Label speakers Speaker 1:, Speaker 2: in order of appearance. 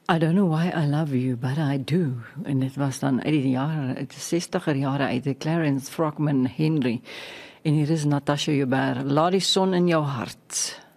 Speaker 1: I don't know why I love you, but I do. En dit was dan uit die jare, uit die 60er jare uit die Clarence Frockman Henry. En hier is Natasha Joubert. Laat die son in jou hart.